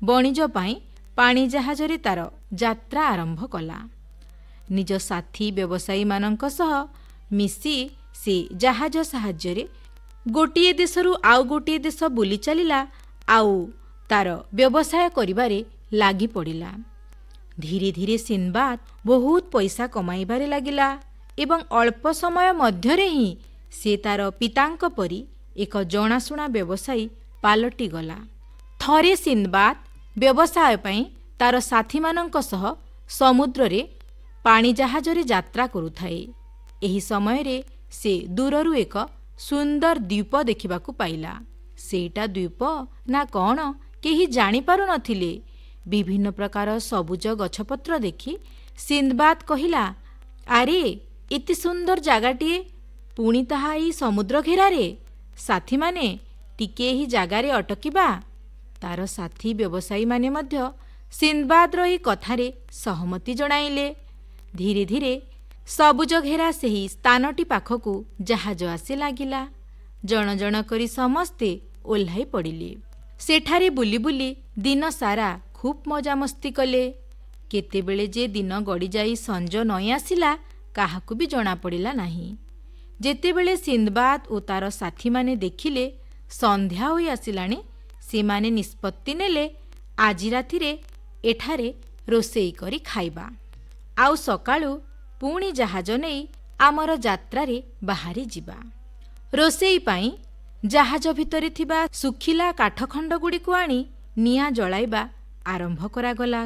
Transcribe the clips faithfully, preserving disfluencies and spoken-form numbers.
ବଣିଜ ପାଇଁ ପାଣି ଜାହାଜରେ ତାର ଯାତ୍ରା ଆରମ୍ଭ କଲା। ନିଜ ସାଥୀ ବ୍ୟବସାୟୀମାନଙ୍କ ସହ ମିଶି ସେ ଜାହାଜ ସାହାଯ୍ୟରେ ଗୋଟିଏ ଦେଶରୁ ଆଉ ଗୋଟିଏ ଦେଶ ବୁଲି ଚାଲିଲା ଆଉ ତାର ବ୍ୟବସାୟ କରିବାରେ ଲାଗି ପଡ଼ିଲା। ଧୀରେ ଧୀରେ ସିନ୍ଦବାଦ ବହୁତ ପଇସା କମାଇବାରେ ଲାଗିଲା ଏବଂ ଅଳ୍ପ ସମୟ ମଧ୍ୟରେ ହିଁ ସେ ତାର ପିତାଙ୍କ ପରି ଏକ ଜଣାଶୁଣା ବ୍ୟବସାୟୀ ପାଲଟିଗଲା। ଥରେ ସିନ୍ଦବାଦ ବ୍ୟବସାୟ ପାଇଁ ତାର ସାଥୀମାନଙ୍କ ସହ ସମୁଦ୍ରରେ ପାଣି ଜାହାଜରେ ଯାତ୍ରା କରୁଥାଏ। ଏହି ସମୟରେ ସେ ଦୂରରୁ ଏକ ସୁନ୍ଦର ଦ୍ୱୀପ ଦେଖିବାକୁ ପାଇଲା। ସେଇଟା ଦ୍ୱୀପ ନା କ'ଣ କେହି ଜାଣିପାରୁନଥିଲେ। ବିଭିନ୍ନ ପ୍ରକାର ସବୁଜ ଗଛପତ୍ର ଦେଖି ସିନ୍ଦବାଦ କହିଲା, ଆରେ ଏତେ ସୁନ୍ଦର ଜାଗାଟିଏ, ପୁଣି ତାହା ଏହି ସମୁଦ୍ର ଘେରାରେ। ସାଥୀମାନେ, ଟିକେ ଏହି ଜାଗାରେ ଅଟକିବା। ତାର ସାଥୀ ବ୍ୟବସାୟୀମାନେ ମଧ୍ୟ ସିନ୍ଦବାଦର ଏହି କଥାରେ ସହମତି ଜଣାଇଲେ। ଧୀରେ ଧୀରେ ସବୁଜ ଘେରା ସେହି ସ୍ଥାନଟି ପାଖକୁ ଜାହାଜ ଆସି ଲାଗିଲା। ଜଣ ଜଣ କରି ସମସ୍ତେ ଓହ୍ଲାଇ ପଡ଼ିଲେ। ସେଠାରେ ବୁଲି ବୁଲି ଦିନ ସାରା ଖୁବ୍ ମଜାମସ୍ତି କଲେ। କେତେବେଳେ ଯେ ଦିନ ଗଡ଼ିଯାଇ ସଞ୍ଜ ନଇଁ ଆସିଲା କାହାକୁ ବି ଜଣାପଡ଼ିଲା ନାହିଁ। ଯେତେବେଳେ ସିନ୍ଦବାଦ ଓ ତାର ସାଥୀମାନେ ଦେଖିଲେ ସନ୍ଧ୍ୟା ହୋଇ ଆସିଲାଣି, ସେମାନେ ନିଷ୍ପତ୍ତି ନେଲେ ଆଜି ରାତିରେ ଏଠାରେ ରୋଷେଇ କରି ଖାଇବା, ଆଉ ସକାଳୁ ପୁଣି ଜାହାଜ ନେଇ ଆମର ଯାତ୍ରାରେ ବାହାରି ଯିବା। ରୋଷେଇ ପାଇଁ ଜାହାଜ ଭିତରେ ଥିବା ଶୁଖିଲା କାଠଖଣ୍ଡଗୁଡ଼ିକୁ ଆଣି ନିଆଁ ଜଳାଇବା ଆରମ୍ଭ କରାଗଲା।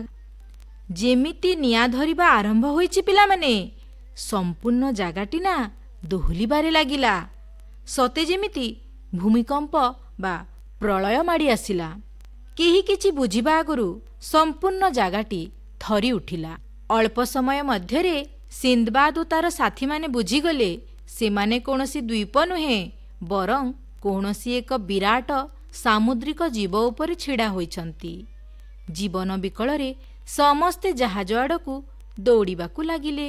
ଯେମିତି ନିଆଁ ଧରିବା ଆରମ୍ଭ ହୋଇଛି ପିଲାମାନେ, ସମ୍ପୂର୍ଣ୍ଣ ଜାଗାଟି ନା ଦୋହଲିବାରେ ଲାଗିଲା। ସତେ ଯେମିତି ଭୂମିକମ୍ପ ବା ପ୍ରଳୟ ମାଡ଼ି ଆସିଲା। କେହି କିଛି ବୁଝିବା ଆଗରୁ ସମ୍ପୂର୍ଣ୍ଣ ଜାଗାଟି ଥରି ଉଠିଲା। ଅଳ୍ପ ସମୟ ମଧ୍ୟରେ ସିନ୍ଦବାଦ ଓ ତାର ସାଥୀମାନେ ବୁଝିଗଲେ ସେମାନେ କୌଣସି ଦ୍ୱୀପ ନୁହେଁ, ବରଂ କୌଣସି ଏକ ବିରାଟ ସାମୁଦ୍ରିକ ଜୀବ ଉପରେ ଛିଡ଼ା ହୋଇଛନ୍ତି। ଜୀବନ ବିକଳରେ ସମସ୍ତେ ଜାହାଜ ଆଡ଼କୁ ଦୌଡ଼ିବାକୁ ଲାଗିଲେ।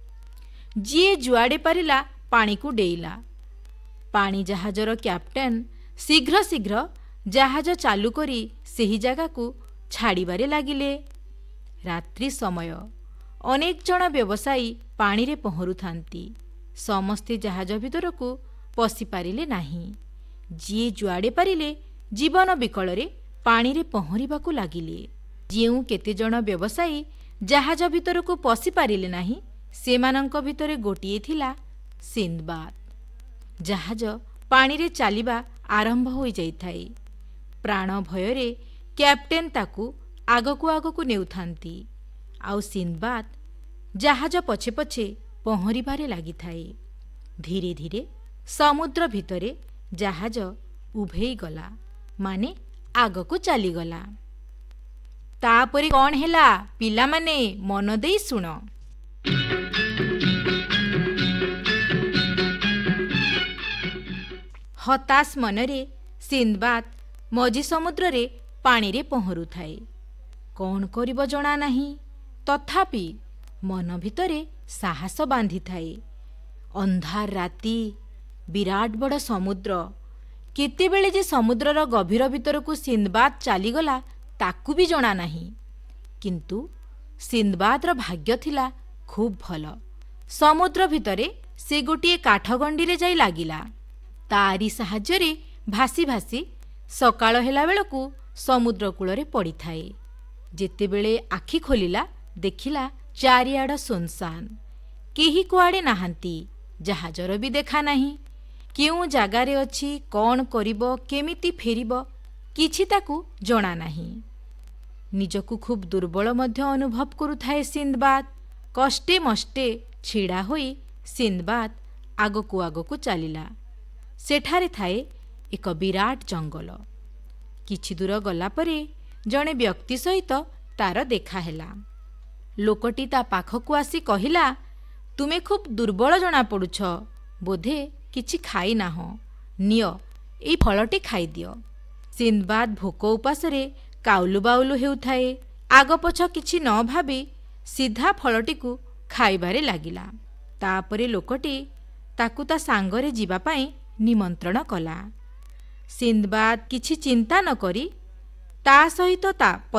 ଯିଏ ଯୁଆଡ଼େ ପାରିଲା ପାଣିକୁ ଡେଇଁଲା। ପାଣି ଜାହାଜର କ୍ୟାପ୍ଟେନ ଶୀଘ୍ର ଶୀଘ୍ର ଜାହାଜ ଚାଲୁ କରି ସେହି ଜାଗାକୁ ଛାଡ଼ିବାରେ ଲାଗିଲେ। ରାତ୍ରି ସମୟ। ଅନେକ ଜଣ ବ୍ୟବସାୟୀ ପାଣିରେ ପହଁରୁଥାନ୍ତି। ସମସ୍ତେ ଜାହାଜ ଭିତରକୁ ପଶିପାରିଲେ ନାହିଁ। ଯିଏ ଯୁଆଡ଼େ ପାରିଲେ ଜୀବନ ବିକଳରେ ପାଣିରେ ପହଁରିବାକୁ ଲାଗିଲେ। ଯେଉଁ କେତେଜଣ ବ୍ୟବସାୟୀ ଜାହାଜ ଭିତରକୁ ପଶିପାରିଲେ ନାହିଁ, ସେମାନଙ୍କ ଭିତରେ ଗୋଟିଏ ଥିଲା ସିନ୍ଦବାଦ। ଜାହାଜ ପାଣିରେ ଚାଲିବା ଆରମ୍ଭ ହୋଇଯାଇଥାଏ। ପ୍ରାଣ ଭୟରେ କ୍ୟାପ୍ଟେନ ତାକୁ ଆଗକୁ ଆଗକୁ ନେଉଥାନ୍ତି, ଆଉ ସିନ୍ଦବାଦ ଜାହାଜ ପଛେ ପଛେ ପହଁରିବାରେ ଲାଗିଥାଏ। ଧୀରେ ଧୀରେ ସମୁଦ୍ର ଭିତରେ ଜାହାଜ ଉଭେଇ ଗଲା, ମାନେ ଆଗକୁ ଚାଲିଗଲା। ତାପରେ କ'ଣ ହେଲା ପିଲାମାନେ, ମନ ଦେଇ ଶୁଣ। ହତାଶ ମନରେ ସିନ୍ଦବାଦ ମଝି ସମୁଦ୍ରରେ ପାଣିରେ ପହଁରୁଥାଏ। କ'ଣ କରିବ ଜଣା ନାହିଁ, ତଥାପି ମନ ଭିତରେ ସାହସ ବାନ୍ଧିଥାଏ। ଅନ୍ଧାର ରାତି, ବିରାଟ ବଡ଼ ସମୁଦ୍ର। କେତେବେଳେ ଯେ ସମୁଦ୍ରର ଗଭୀର ଭିତରକୁ ସିନ୍ଦବାଦ ଚାଲିଗଲା ତାକୁ ବି ଜଣା ନାହିଁ। କିନ୍ତୁ ସିନ୍ଦବାଦର ଭାଗ୍ୟ ଥିଲା ଖୁବ୍ ଭଲ। ସମୁଦ୍ର ଭିତରେ ସେ ଗୋଟିଏ କାଠଗଣ୍ଡିରେ ଯାଇ ଲାଗିଲା। ତାରି ସାହାଯ୍ୟରେ ଭାସି ଭାସି ସକାଳ ହେଲା ବେଳକୁ ସମୁଦ୍ର କୂଳରେ ପଡ଼ିଥାଏ। ଯେତେବେଳେ ଆଖି ଖୋଲିଲା ଦେଖିଲା ଚାରିଆଡ଼ ଶୂନଶାନ। କେହି କୁଆଡ଼େ ନାହାନ୍ତି। ଜାହାଜର ବି ଦେଖା ନାହିଁ। କେଉଁ ଜାଗାରେ ଅଛି, କ'ଣ କରିବ, କେମିତି ଫେରିବ, କିଛି ତାକୁ ଜଣା ନାହିଁ। ନିଜକୁ ଖୁବ୍ ଦୁର୍ବଳ ମଧ୍ୟ ଅନୁଭବ କରୁଥାଏ ସିନ୍ଦବାଦ। କଷ୍ଟେ ମଷ୍ଟେ ଛିଡ଼ା ହୋଇ ସିନ୍ଦବାଦ ଆଗକୁ ଆଗକୁ ଚାଲିଲା। ସେଠାରେ ଥାଏ ଏକ ବିରାଟ ଜଙ୍ଗଲ। କିଛି ଦୂର ଗଲା ପରେ ଜଣେ ବ୍ୟକ୍ତି ସହିତ ତାର ଦେଖା ହେଲା। ଲୋକଟି ତା ପାଖକୁ ଆସି କହିଲା, ତୁମେ ଖୁବ୍ ଦୁର୍ବଳ ଜଣାପଡ଼ୁଛ, ବୋଧେ କିଛି ଖାଇନାହଁ। ନିଅ, ଏଇ ଫଳଟି ଖାଇଦିଅ। ସିନ୍ଦବାଦ ଭୋକ ଉପାସରେ କାଉଲୁ ବାଉଲୁ ହେଉଥାଏ। ଆଗପଛ କିଛି ନ ଭାବି ସିଧା ଫଳଟିକୁ ଖାଇବାରେ ଲାଗିଲା। ତାପରେ ଲୋକଟି ତାକୁ ତା ସାଙ୍ଗରେ ଯିବା ପାଇଁ ନିମନ୍ତ୍ରଣ କଲା। ସିନ୍ଦବାଦ କିଛି ଚିନ୍ତା ନ କରି ତା ସହିତ ତା